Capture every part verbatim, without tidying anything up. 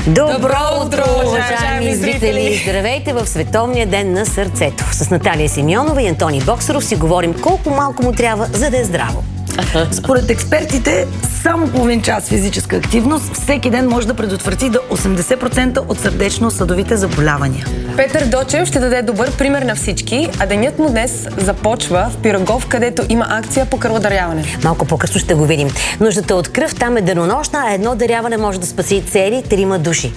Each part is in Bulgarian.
Добро, Добро утро, уважаеми зрители! Здравейте в Световния ден на сърцето. С Наталия Симеонова и Антони Боксаров си говорим колко малко му трябва, за да е здраво. Според експертите, само половин час физическа активност всеки ден може да предотврати до осемдесет процента от сърдечно-съдовите заболявания. Петър Дочев ще даде добър пример на всички, а денят му днес започва в Пирогов, където има акция по кръводаряване. Малко по-късно ще го видим. Нуждата от кръв там е денонощна, а едно даряване може да спаси цели трима души.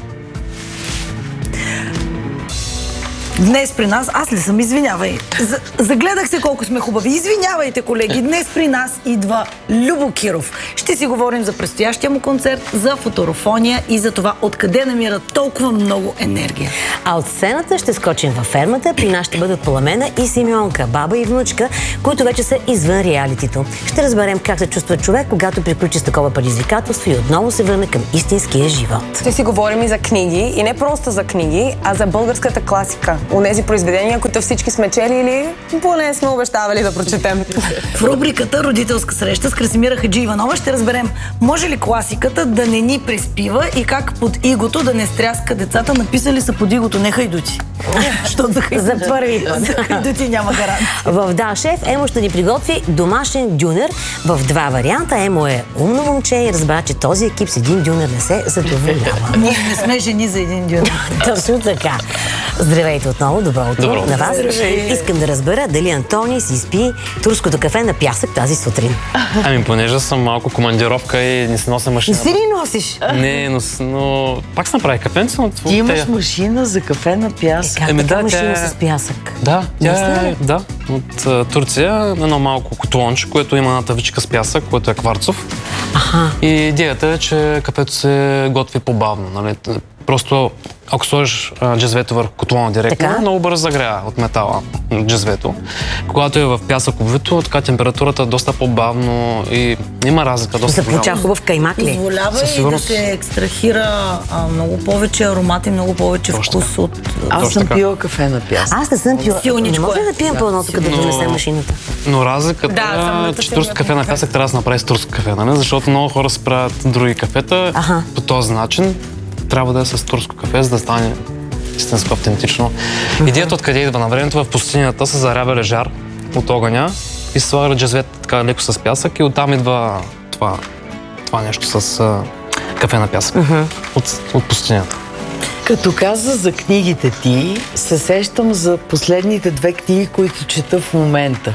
Днес при нас, аз ли съм, извинявай, за, загледах се колко сме хубави. Извинявайте, колеги, днес при нас идва Любо Киров. Ще си говорим за предстоящия му концерт, за фоторофония и за това откъде намира толкова много енергия. А от сцената ще скочим във фермата. При нас ще бъдат Пламена и Симеонка, баба и внучка, които вече са извън реалитито. Ще разберем как се чувства човек, когато приключи с такова предизвикателство и отново се върне към истинския живот. Ще си говорим и за книги, и не просто за книги, а за българската класика. Онези произведения, които всички сме чели или поне сме обещавали да прочетем. В рубриката "Родителска среща" с Красимира Хаджи Иванова ще разберем, може ли класиката да не ни преспива и как под игото да не стряска децата. Написали са под игото не хайдути. Защото за хайдути, за първи път. За хайдути няма гаранция. В Да, шеф, Емо ще ни приготви домашен дюнер в два варианта. Емо е умно момче и разбра, че този екип с един дюнер не се задоволява. Ние не сме жени за един дюнер. Точно така. Здравейте отново, добро утро Добро. на вас. Здравей. Искам да разбера дали Антони си спи турското кафе на пясък тази сутрин. Ами, понеже съм малко командировка и не си нося машина. Не си ли носиш? Не, но, но пак се направи кафенце, но... Ти имаш машина за кафе на пясък. Как Еми, така да, машина тя е- с пясък? Да, тя Наистина е, ли? да, от а, Турция, едно малко котлонче, което има една тавичка с пясък, което е кварцов. Аха. И идеята е, че кафето се готви по-бавно, нали? Просто ако сложиш а, джезвето върху котлона директно, Така? много бързо загрява от метала джезвето. Когато е в пясък обвито, така температурата е доста по-бавно и има разлика доста За получа голяма. хубав каймак ли? Позволява Със и да сигурност. се екстрахира а, много повече аромат и много повече Точно вкус от... Аз Точно съм така. пила кафе на пясък. Аз не съм пила. Силничко Не може е. да пием по едното, като да Но- донесе машината. Но разликата Да, само е, да че се турско мята кафе на кафе. пясък трябва да се направи с турско кафе, нали? Защото много хора се правят други кафета Аха. по този начин. Трябва да е с турско кафе, за да стане истинско автентично. Идеята откъде идва на времето в пустинята се зарябе лежар от огъня и се слага джезвет така леко с пясък и оттам идва това, това нещо с а, кафе на пясък от, от пустинята. Като каза за книгите ти, се сещам за последните две книги, които чета в момента.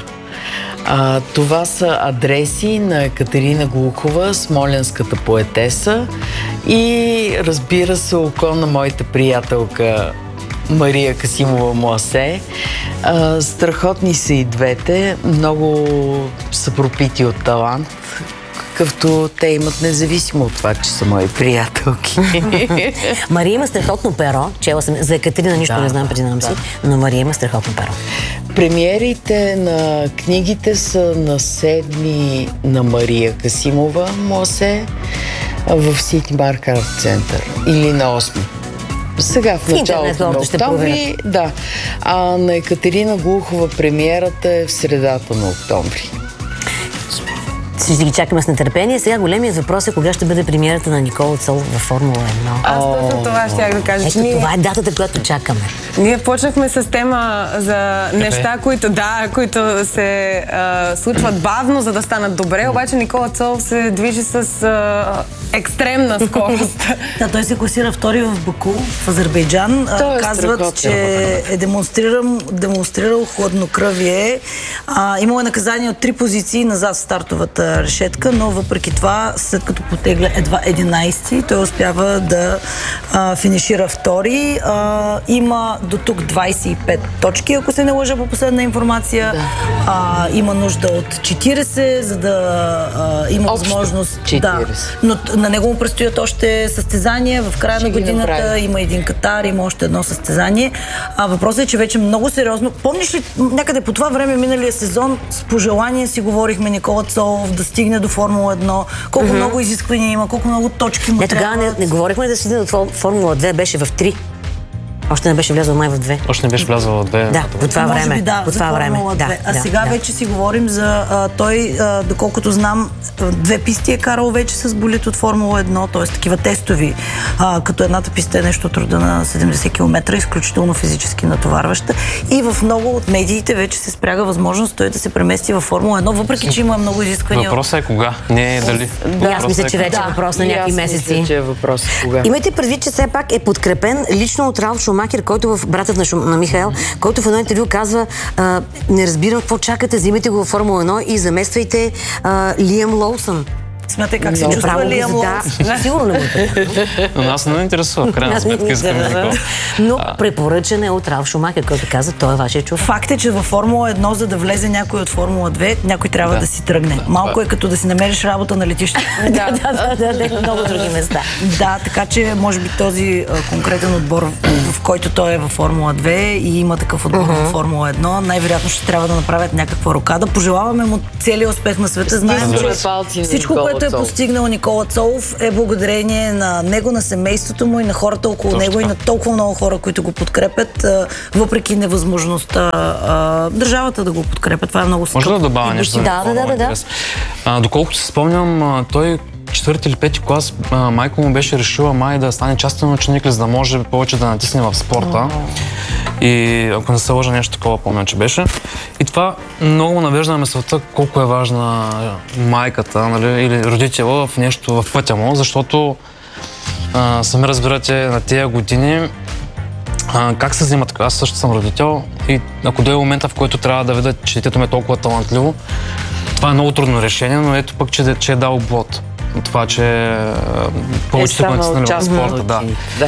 А, това са "Адреси" на Екатерина Глухова, смолянската поетеса, и разбира се "Око" на моята приятелка Мария Касимова Муасе. А, страхотни са и двете, много са пропити от талант, какъвто те имат, независимо от това, че са мои приятелки. Мария има страхотно перо. Чела съм. За Екатерина нищо Да, не знам, признавам да. си. Но Мария има страхотно перо. Премиерите на книгите са на седми на Мария Касимова Мосе в Сити Марк Арт Център, или на осми. Сега в В интернет началото на хората ще октомври, да. А на Екатерина Глухова премиерата е в средата на октомври. Ще ги чакаме с нетърпение. Сега големият въпрос е кога ще бъде премиерата на Никола Цол във Формула едно. Аз точно това щях да кажа. Ето, че ние, това е датата, която чакаме. ние почнахме с тема за неща, които, да, които се а, случват бавно, за да станат добре, обаче Никола Цол се движи с а, екстремна скорост. Да, той се класира втори в Баку, в Азербайджан. А, Той е Казват, страхотен. че е демонстрирал, демонстрирал хладнокръвие. А, имало е наказание от три позиции назад в стартовата решетка, но въпреки това, след като потегля едва единайсети, той успява да а, финишира втори. А, има до тук двайсет и пет точки, ако се не лъжа по последна информация. Да. А, има нужда от четирийсет, за да а, има Общо възможност. Да, четирийсет. но т- на него му предстоят още състезания. В края Ще на ги годината направи. има един Катар, има още едно състезание. А въпросът е, че вече много сериозно. Помниш ли някъде по това време, миналия сезон, с пожелание си говорихме Никола Цолов да стигне до Формула едно, колко mm-hmm. много изисквания има, колко много точки му Не, тогава не, трябват. не говорихме да стигне до Формула две, беше в три. Още не беше влязъл май в две. Още не беше влязъл в две. Да, по това Може време. би, да, по това за време. Формула Да, две. А да, сега да. вече си говорим за а, той, а, доколкото знам, две писти е карал вече с болид от Формула едно, т.е. такива тестови, а, като едната писта е нещо от рода на седемдесет километра, изключително физически натоварваща. И в много от медиите вече се спряга възможност той да се премести във Формула едно, въпреки че има много изисквания. Въпросът е кога, не е дали. И аз мисля, че вече Да. е въпрос на И някакви аз месеци. мисля, че е въпрос кога. Имайте предвид, че все пак е подкрепен лично от Ралф Шумахер, който в братът на, Шу, на Михаел, който в едно интервю казва: а, не разбирам какво чакате, взимайте го във Формула едно и замествайте а, Лиам Лоусън. Смятай как се Направо чувства го Лиам зада- Лоусън. Сигурно не го е. Но нас не ме интересува, в крайна Аз ми сметка искам да интересува. го. Но препоръчен е от Ралф Шумахер, който каза, той е вашия човек. Факт е, че във Формула едно, за да влезе някой от Формула две, някой трябва да, Да. си тръгне. Да, Малко това е като да си намериш работа на летището. Да, да, да, да, да, на много други места. Да, така че може би този а, конкретен отбор, в, в който той е във Формула две и има такъв отбор uh-huh. в Формула едно, най-вероятно ще трябва да направят някаква рокада. Пожелаваме му целия успех на света. Знаем, Стискаме че палци на всичко, Никола което е Цолов. постигнал Никола Цолов, е благодарение на него, на семейството му и на хората около Точно него и така. на толкова много хора, които го подкрепят, а, въпреки невъзможността а, държавата да го подкрепят. Това е много скъпо. Може да добавя нещо? за Да, да, Формула да, да. интерес? А, доколкото си спомням, а, той четвърти или пети клас, а, майка му беше решила май да стане частен ученик, за да може повече да натисне в спорта. И ако не се лъжа, нещо такова помня, че беше. И това много му навежда на мисълта колко е важна майката, нали, или родителя в нещо, в пътя му, защото а, сами разбирате на тези години а, как се взима така. Аз също съм родител и ако дойде момента, в който трябва да видя, че детето ми е толкова талантливо, това е много трудно решение, но ето пък, че, че е дал плод. Това, че а, повече се натиснали в спорта. Да. Да.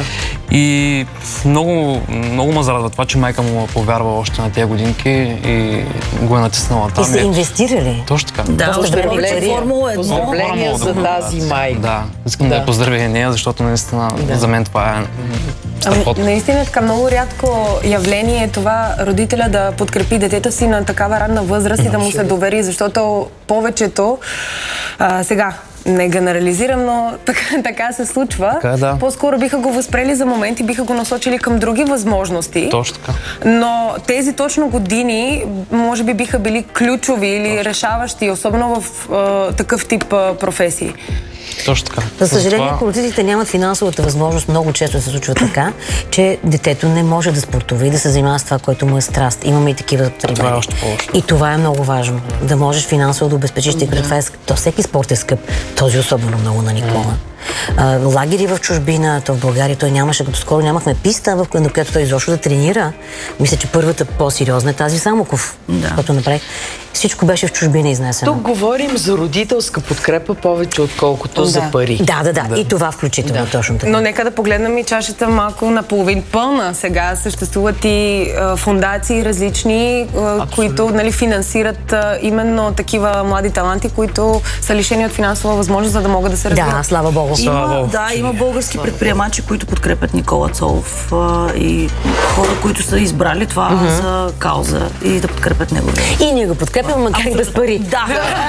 И много, много ме зарадва това, че майка му повярва още на тези годинки и го е натиснала там. И са инвестирали. Точно така. Да, Доста още време повече пари. Формула едно. Поздравления Формула за да, тази майка. Да, искам да, Да. я поздравя и нея, защото наистина за мен това е Ами, страхотно. наистина така много рядко явление е това родителя да подкрепи детето си на такава ранна възраст и да му се довери, защото повечето а, сега не генерализирам, но така, така се случва. Така е, да. По-скоро биха го възпрели за момент и биха го насочили към други възможности. Точно така. Но тези точно години може би биха били ключови или решаващи, особено в а, такъв тип а, професии. Точно така. За съжаление, Затова- ако родителите нямат финансовата възможност, много често се случва така, че детето не може да спортува и да се занимава с това, което му е страст. Имаме и такива примери. това е още по-лошо. И това е много важно. Да можеш финансово да обезпечиш, тъй като това е, ск- то всеки спорт е скъп. Този особено много на Никола. А, лагери в чужбина, то в България той нямаше, като скоро нямахме писта, в на която той изобщо да тренира. Мисля, че първата по-сериозна е тази в Самоков, Да. която направих. Всичко беше в чужбина изнесено. Тук говорим за родителска подкрепа повече отколкото Да. за пари. Да, да, да, И това включително, точно така. Но нека да погледнем и чашата малко наполовин пълна. Сега съществуват и а, фундации различни, а, които нали, финансират а, именно такива млади таланти, които са лишени от финансова възможност, за да могат да се развиват. Да, слава Богу. Слава Има, Богу. да, има български предприемачи, които подкрепят Никола Цолов а, и хора, които са избрали това uh-huh. за кауза и да подкрепят неговия. И ние го подкрепяме, макар и без пари. Да.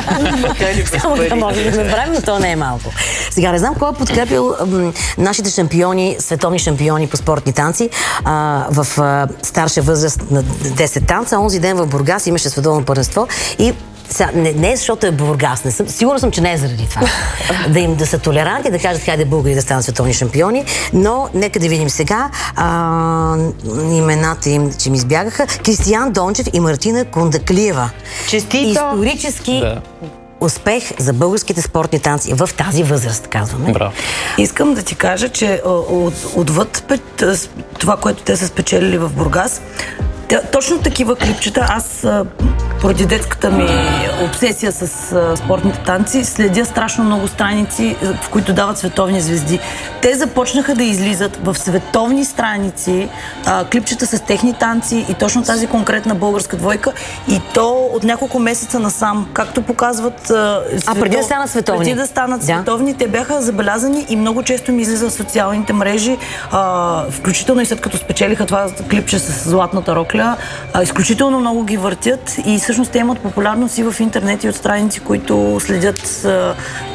Само да може да направим, но то не е малко. Сега не знам кой е подкрепил м, нашите шампиони, световни шампиони по спортни танци а, в а, старша възраст на десет танца. Онзи ден в Бургас имаше световно първенство и сега, не, не е защото е Бургас, не съм, сигурна съм, че не е заради това. Да им да са толеранти, да кажат хайде българи да станат световни шампиони, но нека да видим сега а, имената им, че ми избягаха. Кристиян Дончев и Мартина Кондаклиева. Честито! Исторически Да. успех за българските спортни танци в тази възраст, казваме. Браво. Искам да ти кажа, че а, от, отвъд пет, с- това, което те са спечелили в Бургас, те, точно такива клипчета, аз а, поради детската ми обсесия с а, спортните танци, следя страшно много страници, а, в които дават световни звезди. Те започнаха да излизат в световни страници а, клипчета с техни танци и точно тази конкретна българска двойка, и то от няколко месеца насам, както показват а, А, преди да станат световни. Преди да станат Да. световни, те бяха забелязани и много често ми излиза в социалните мрежи, а, включително и след като спечелиха това клипче с златната рокля, а, изключително много ги въртят и всъщност те имат популярност и в интернет и от страници, които следят а,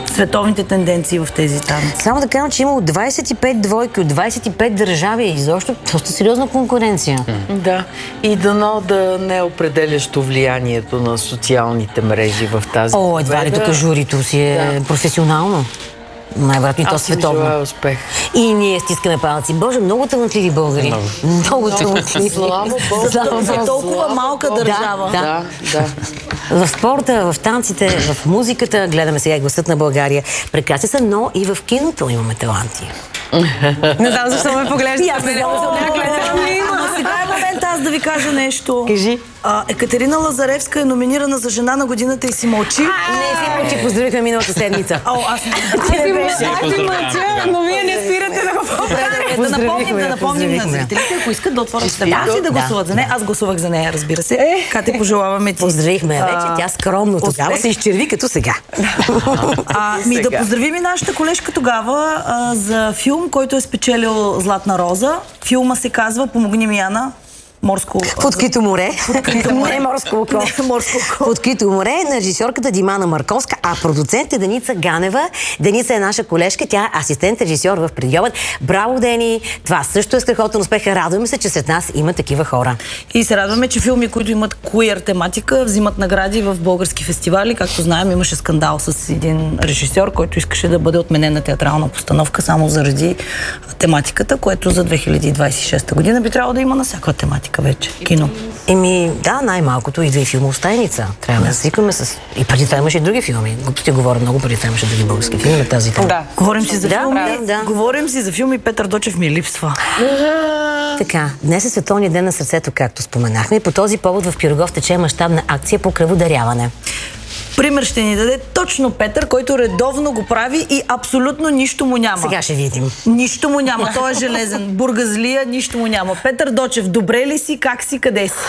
световните тенденции в тези танци. Само да кажем, че има от двайсет и пет двойки, от двайсет и пет държави. Изобщо доста сериозна конкуренция. Да. И дано да не е определящо влиянието на социалните мрежи в тази О, едва ли тук журито си е да. професионално. Най-вероятно и то световно. Желая успех. И ние стискаме палци. Боже, много талантливи българи. Много, много талантливи. Слава Богу. За толкова малка държава. Да, да. да. В спорта, в танците, в музиката, гледаме сега и гласът на България. Прекрасни са, но и в киното имаме таланти. Не знам защо ме поглеждате. И аз не знам защо ме гледам. Сега е момент аз да ви кажа нещо. Кажи. А, Екатерина Лазаревска е номинирана за жена на годината и си мълчи. Не си мълчи, поздравихме миналата седмица. О, аз не Аз си мълча, но вие не спирате да го повтаряте. Да напомним, да напомним на зрителите, ако искат да отворят стъпата си да гласуват за нея. Аз гласувах за нея, разбира се. Кати, пожелаваме ти. Поздравихме я вече, тя скромно тогава се изчерви като сега. Ми да поздравим и нашата колежка тогава за филм, който е спечелил Златна роза. Филма се казва "Помогни ми, Яна". Морско... В открито море. Не морско око. Морско око. В открито море на режисьорката Димана Марковска, а продуцент е Деница Ганева. Деница е наша колежка, тя е асистент режисьор в Предиобед. Браво, Дени! Това също е страхотен успех. Радваме се, че сред нас има такива хора. И се радваме, че филми, които имат куир тематика, взимат награди в български фестивали. Както знаем, имаше скандал с един режисьор, който искаше да бъде отменена театрална постановка само заради тематиката, което за две хиляди двайсет и шеста година би трябвало да има на всяка тематика вече. Кино. Еми, да, най-малкото идва и филмов Стайница. Трябва да свикваме с... И преди това имаше и други филми. Глупости говоря много, преди това имаше други български филми на тази тема. Да. Говорим си за да, филми. Да, да. Говорим си за филми. Петър Дочев ми липсва. Така, днес е Световния ден на сърцето, както споменахме. И по този повод в Пирогов тече мащабна акция по кръводаряване. Пример ще ни даде точно Петър, който редовно го прави и абсолютно нищо му няма. Сега ще видим. Нищо му няма. Той е железен. Бургазлия, нищо му няма. Петър Дочев, добре ли си? Как си? Къде си?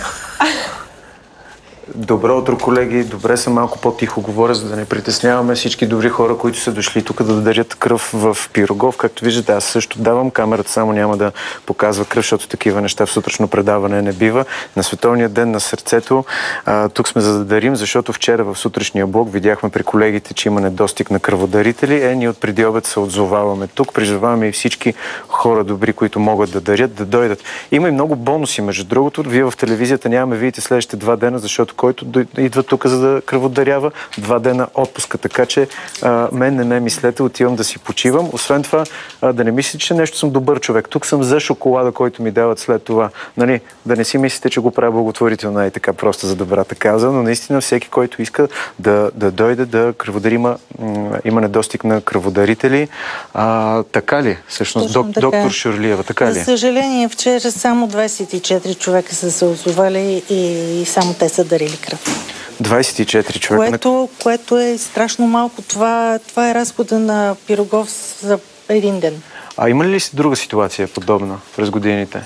Добро утро, колеги. Добре съм малко по-тихо говоря, за да не притесняваме всички добри хора, които са дошли тук да дарят кръв в Пирогов. Както виждате, аз също давам. Камерата само няма да показва кръв, защото такива неща в сутрешно предаване не бива. На Световния ден на сърцето а, тук сме за да дарим, защото вчера в сутрешния блок видяхме при колегите, че има недостиг на кръводарители. Е, ние от преди обед се отзоваваме тук. Призоваваме и всички хора добри, които могат да дарят, да дойдат. Има и много бонуси, между другото. Вие в телевизията нямаме видите следващите два дена, защото който идва тук, за да кръводарява. Два дена отпуска, така че а, мен не ме мислете, отивам да си почивам. Освен това, а, да не мислите, че нещо съм добър човек. Тук съм за шоколада, който ми дават след това. Нали? Да не си мислите, че го правя благотворително и така просто за добрата каза, но наистина всеки, който иска да, да дойде да кръводари, има, има недостиг на кръводарители. А, така ли? Всъщност, док, доктор Шурлиева, така ли? За съжаление, вчера само двайсет и четири човека са се озовали и само те са дарили кръв. двайсет и четири човека. Което, което е страшно малко. Това, това е разхода на Пирогов за един ден. А има ли си друга ситуация подобна през годините?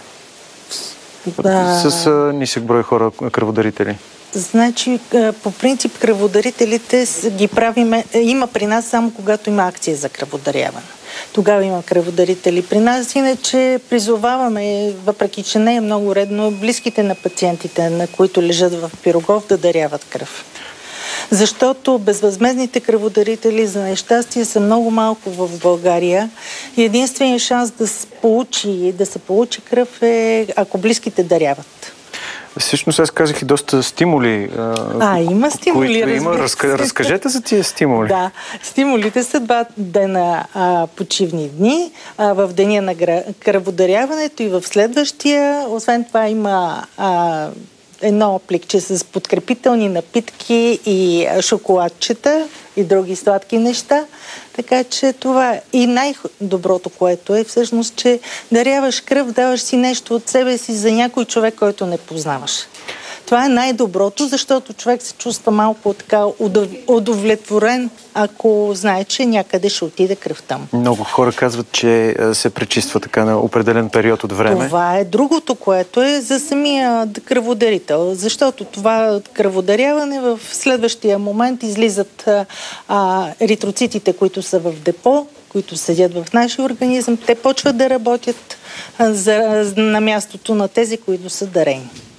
Да. С а, нисък брой хора кръводарители? Значи, по принцип, кръводарителите ги правиме... Има при нас само когато има акция за кръводаряване. Тогава има кръводарители при нас. Иначе призоваваме, въпреки че не е много редно, близките на пациентите, на които лежат в Пирогов, да даряват кръв. Защото безвъзмездните кръводарители за нещастие са много малко в България и единственият шанс да се получи, да се получи кръв е ако близките даряват. Всъщност аз казах и доста стимули. А, има стимули, които има. Разка, разкажете за тия стимули. Да, стимулите са два дена а, почивни дни. А, в деня на кръводаряването и в следващия. Освен това има а, едно пликче с подкрепителни напитки и шоколадчета и други сладки неща. Така че това е. И най-доброто, което е всъщност, че даряваш кръв, даваш си нещо от себе си за някой човек, който не познаваш. Това е най-доброто, защото човек се чувства малко така удовлетворен, ако знае, че някъде ще отиде кръвта му. Много хора казват, че се пречиства така на определен период от време. Това е другото, което е за самия кръводарител, защото това кръводаряване в следващия момент излизат а, еритроцитите, които са в депо, които седят в нашия организъм, те почват да работят а, за, на мястото на тези, които са дарени.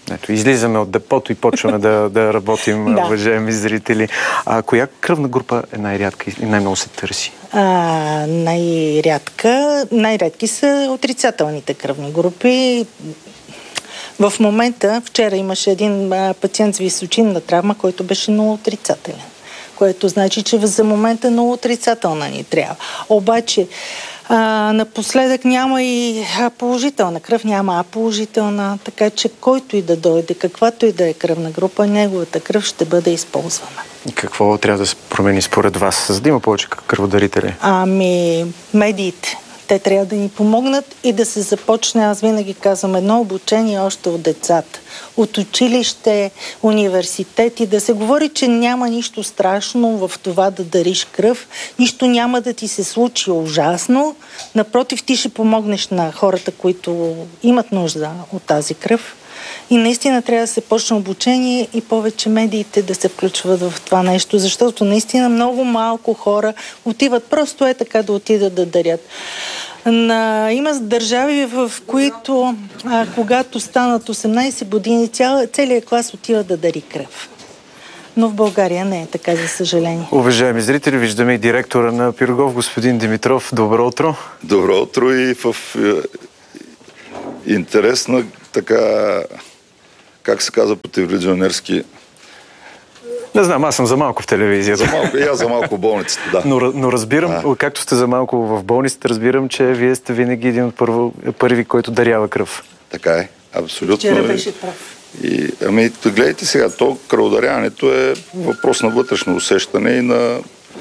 Ето, излизаме от депото и почваме да, да работим, Да. уважаеми зрители. А коя кръвна група е най-рядка и най-много се търси? А, най-рядка, най-редки са отрицателните кръвни групи. В момента, вчера имаше един а, пациент с височинна травма, който беше много отрицателен. Което значи, че за момента много отрицателна ни трябва. Обаче, а, напоследък няма и положителна кръв, няма а положителна, така че който и да дойде, каквато и да е кръвна група, неговата кръв ще бъде използвана. Какво трябва да се промени според вас, за да има повече кръводарители? Ами, медиите. Те трябва да ни помогнат и да се започне, аз винаги казвам, едно обучение още от децата. От училище, университети, да се говори, че няма нищо страшно в това да дариш кръв, нищо няма да ти се случи ужасно. Напротив, ти ще помогнеш на хората, които имат нужда от тази кръв. И наистина трябва да се почне обучение и повече медиите да се включват в това нещо, защото наистина много малко хора отиват просто е така да отидат да дарят. На, има държави, в които а, когато станат осемнайсет години, цял, целият клас отива да дари кръв. Но в България не е така, за съжаление. Уважаеми зрители, виждаме и директора на Пирогов, господин Димитров. Добро утро. Добро утро и в е, интересна така, как се казва по телевизионерски. Не знам, аз съм за малко в телевизията. За малко, и аз за малко в болницата, да. Но, но разбирам, а. както сте за малко в болницата, разбирам, че вие сте винаги един от първо, първи, който дарява кръв. Така е, абсолютно. Вчера беше прав. И, ами, гледайте сега, то кръводаряването е въпрос на вътрешно усещане и на,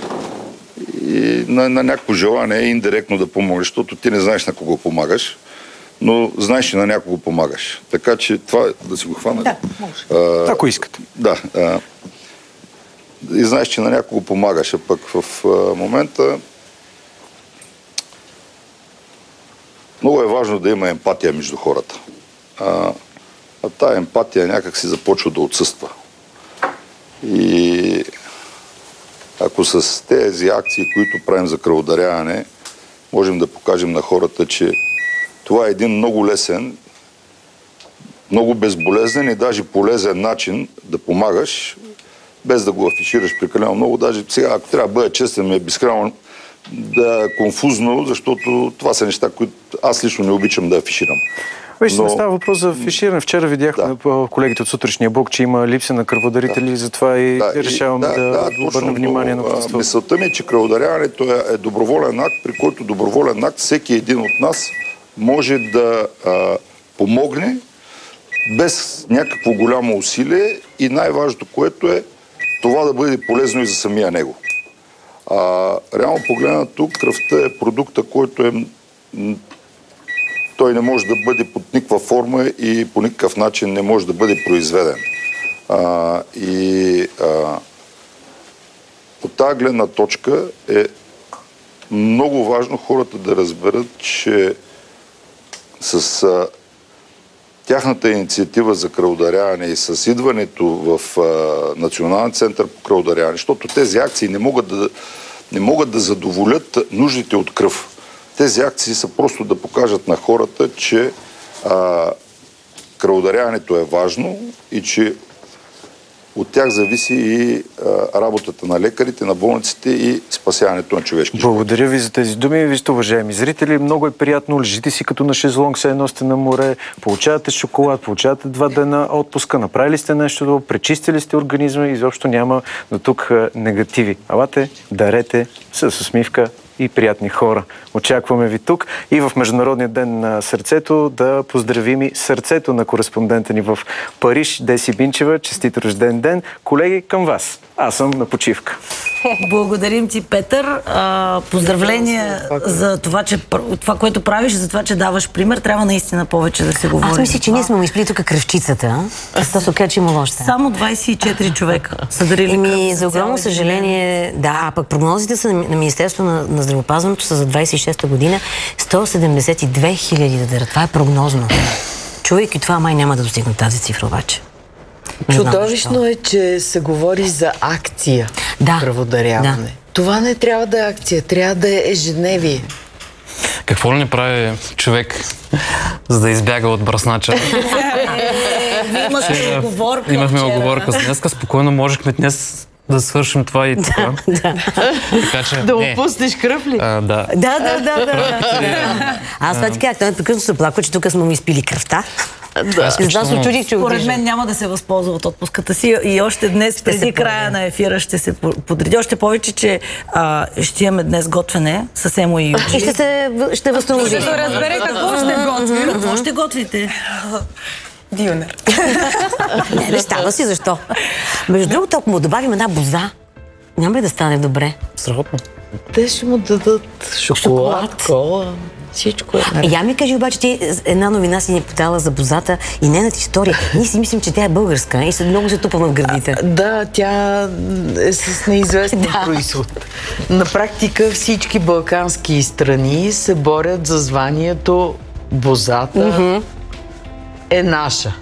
и на, на някакво желание индиректно да помогнеш, защото ти не знаеш на кого помагаш, но знаеш, че на някого помагаш. Така че това да си го хвана. Да, може. А, Ако искате. Да. А, и знаеш, че на някого помагаш, а пък в а, момента много е важно да има емпатия между хората. А, а тая емпатия някак си започва да отсъства. И ако с тези акции, които правим за кръводаряване, можем да покажем на хората, че това е един много лесен, много безболезнен и даже полезен начин да помагаш, без да го афишираш прекалено много. Даже сега, ако трябва да бъда честен, ми е безкрайно да е конфузно, защото това са неща, които аз лично не обичам да афиширам. Виж, Но... не става въпрос за афиширане. Вчера видях да. на колегите от сутрешния блок, че има липса на кръводарители, да. затова и да, решаваме да, да, да обърнем внимание на това. Мисълта ми е, че кръводаряването е, е доброволен акт, при който доброволен акт всеки един от нас може да а, помогне без някакво голямо усилие и най-важното, което е това да бъде полезно и за самия него. А, реално погледнато, кръвта е продукта, който е той не може да бъде под никаква форма и по никакъв начин не може да бъде произведен. А, и а, от тази гледна точка е много важно хората да разберат, че с а, тяхната инициатива за кръводаряване и с идването в а, Национален център по кръводаряване, защото тези акции не могат да, не могат да задоволят нуждите от кръв. Тези акции са просто да покажат на хората, че а, кръводаряването е важно и че от тях зависи и а, работата на лекарите, на болниците и спасяването на човешки животи. Благодаря ви за тези думи. Вижте, уважаеми зрители, много е приятно. Лежите си като на шезлонг, се едно сте на море, получавате шоколад, получавате два дена отпуска, направили сте нещо, пречистили сте организма и изобщо няма до тук негативи. Алате, дарете с усмивка и приятни хора. Очакваме ви тук и в Международния ден на сърцето да поздравим и сърцето на кореспондента ни в Париж, Деси Бинчева. Честит рожден ден. Колеги, към вас. Аз съм на почивка. Благодарим ти, Петър. А, поздравления за това, че, това, което правиш, за това, че даваш пример. Трябва наистина повече да се говори. Аз мисля, че ние сме му изпили тук кръвчицата. Аз се оказа, че има още. Само двайсет и четири човека са дарили кръв. Еми, за огромно съжаление, да, а пък прогнозите са на Министерството на, на здравеопазването са за двайсет и шеста година сто седемдесет и две хиляди да дарят. Това е прогнозно. Чувайки това, май няма да достигнат тази цифра обаче. Чудовищно е, че се говори за акция да, кръводаряване. Да. Това не трябва да е акция, трябва да е ежедневие. Какво ли не прави човек, за да избяга от бръснача? Вие имахте оговорка. Имахме вчера. оговорка за днеска. Спокойно можехме днес да свършим това и така. Така че, Да му не. пуснеш кръв ли? А, да. Да, да, да, да. Аз това ти казах, той непрекъснато се плаква, че тук сме му изпили кръвта. Да. И затова се очудих, че Според отижа. мен няма да се възползва от отпуската си и още днес, преди се края подреди. на ефира, ще се подреди. Още повече, че а, ще имаме днес готвене с Емо и Юджи. И ще се ще възстанови. Ще се разбере какво ще готви. Какво ще готвите? Дюнер. Не, не става си, защо? Между другото, ако му добавим една боза, няма ли да стане добре? Страхотно. Те ще му дадат шоколад, Шоколад. кола, всичко е Е, наред. я ми кажи обаче, ти една новина си ни е подала за бозата и нейната история. Ние си мислим, че тя е българска и се много се тупаме в гърдите. Да, тя е с неизвестен Да. произход. На практика всички балкански страни се борят за званието бозата е наша.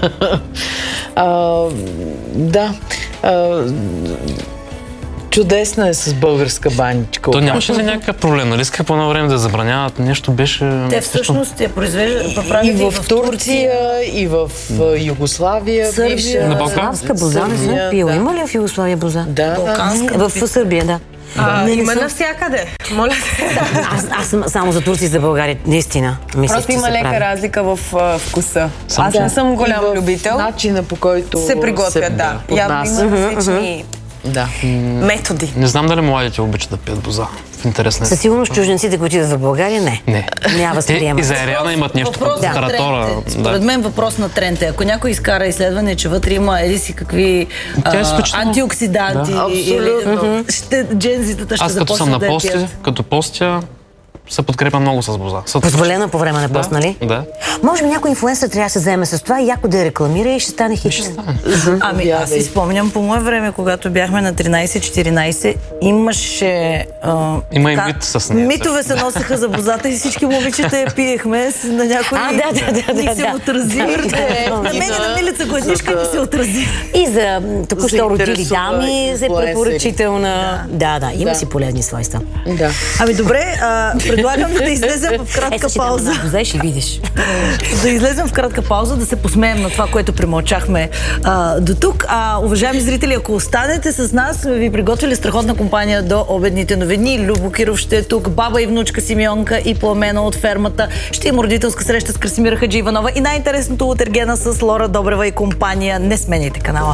а, да. А, чудесна е с българска баничка. То нямаше ли някакъв проблем? Нали искаха по едно време да забраняват? Нещо беше... Те всъщност я произвеждат, И правят в Турция, и в а, Югославия. Сърбия. бивша- На Балкан? Славска боза не съм Сърбия, пила. да. Има ли в Югославия боза? Да, Балканска. В Сърбия, да. А, Не, не има съм- навсякъде. Моля те. Аз, аз съм само за Турция и за България, наистина. Мисля, Просто че има се лека прави. разлика в а, вкуса. Аз Да. не съм голям И в любител. начина, по който Се приготвят, да. Явно поднася. има различни Да. методи. Не знам дали младите обичат да пият боза. В интерес Със не. сигурност чужденците, които идват в България, не. Не. Няма да се Те приемат. и за Ариана имат нещо Въпрос като на таратора. тренд е. Според Да. мен въпрос на тренд е. Ако някой изкара изследване, че вътре има еди си какви Тя е а, изключително- антиоксиданти. Да. или- Абсолютно. Ще, джензитата ще Аз като съм започнат на да я пости, пият. като постя, се подкрепя много с боза. С- Позволено по време на пост, нали? Да. Може би някой инфлуенсър трябва да се заеме с това и яко да я рекламира и ще стане хит. Ами аз си спомням по мое време, когато бяхме на тринайсет-четиринайсет, имаше... А, Има и така, мит с нея, Митове се носеха за бозата и всички момичета я пиехме. С- На някой А, да, да, да, ни да, се да. отрази. На мен и на Милица Гладишка ми се отрази. И за м, току-що родили Заинтересува дами за инфлуенсъри. препоръчителна. Да, да, има Да. си полезни свойства. Да. Ами добре, а, предлагам да излезем в Е, кратка сега ще дам пауза. една боза и ще видиш. Да излезем в кратка пауза, да се посмеем на това, което премълчахме а, до тук. А, уважаеми зрители, ако останете с нас, сме ви приготвили страхотна компания до обедните новини. Любо Киров ще е тук, баба и внучка Симеонка и Пламена от фермата. Ще има родителска среща с Красимира Хаджииванова и най-интересното от Ергена с Лора Добрева и компания. Не сменяйте канала.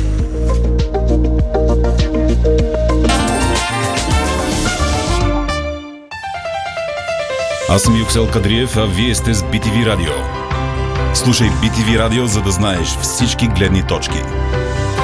Аз съм Юксел Кадриев, а вие сте с би ти ви Радио. Слушай би ти ви Радио, за да знаеш всички гледни точки.